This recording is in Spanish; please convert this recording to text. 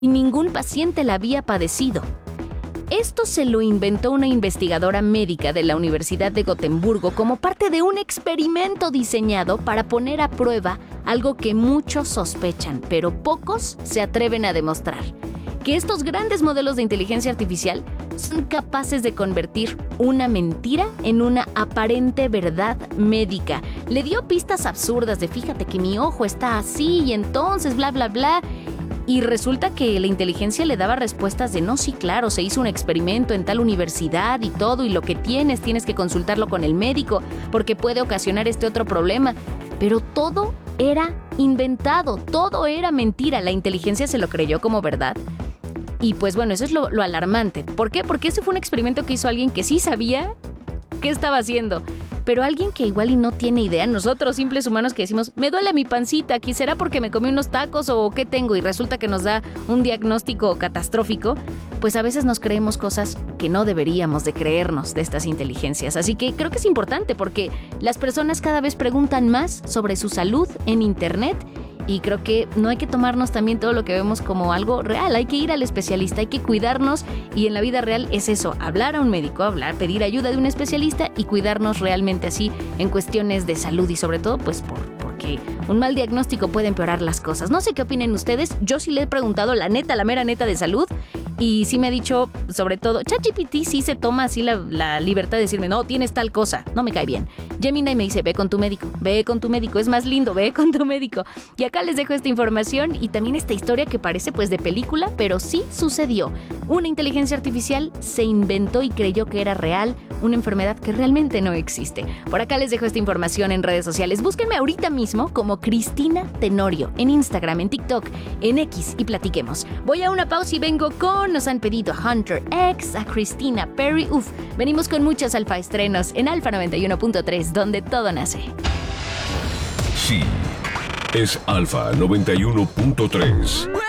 y ningún paciente la había padecido. Esto se lo inventó una investigadora médica de la Universidad de Gotemburgo como parte de un experimento diseñado para poner a prueba algo que muchos sospechan, pero pocos se atreven a demostrar: que estos grandes modelos de inteligencia artificial son capaces de convertir una mentira en una aparente verdad médica. Le dio pistas absurdas de fíjate que mi ojo está así y entonces bla bla bla. Y resulta que la inteligencia le daba respuestas de no, sí, claro, se hizo un experimento en tal universidad y todo, y lo que tienes que consultarlo con el médico porque puede ocasionar este otro problema. Pero todo era inventado, todo era mentira. La inteligencia se lo creyó como verdad. Y pues bueno, eso es lo alarmante. ¿Por qué? Porque ese fue un experimento que hizo alguien que sí sabía qué estaba haciendo. Pero alguien que igual y no tiene idea, nosotros simples humanos que decimos, me duele mi pancita, ¿qué será porque me comí unos tacos o qué tengo? Y resulta que nos da un diagnóstico catastrófico, pues a veces nos creemos cosas que no deberíamos de creernos de estas inteligencias. Así que creo que es importante porque las personas cada vez preguntan más sobre su salud en internet. Y creo que no hay que tomarnos también todo lo que vemos como algo real. Hay que ir al especialista, hay que cuidarnos. Y en la vida real es eso, hablar a un médico, pedir ayuda de un especialista y cuidarnos realmente así en cuestiones de salud. Y sobre todo, pues porque un mal diagnóstico puede empeorar las cosas. No sé qué opinen ustedes. Yo sí le he preguntado la mera neta de salud. Y sí me ha dicho, sobre todo, ChatGPT sí se toma así la libertad de decirme, no, tienes tal cosa, no me cae bien. Gemini me dice, ve con tu médico, es más lindo, ve con tu médico. Y acá les dejo esta información y también esta historia que parece pues de película, pero sí sucedió. Una inteligencia artificial se inventó y creyó que era real una enfermedad que realmente no existe. Por acá les dejo esta información en redes sociales. Búsquenme ahorita mismo como Cristina Tenorio, en Instagram, en TikTok, en X y platiquemos. Voy a una pausa y vengo con... Nos han pedido a Hunter X, a Christina Perry. Venimos con muchos alfa estrenos en Alfa 91.3, donde todo nace. Sí, es Alfa 91.3.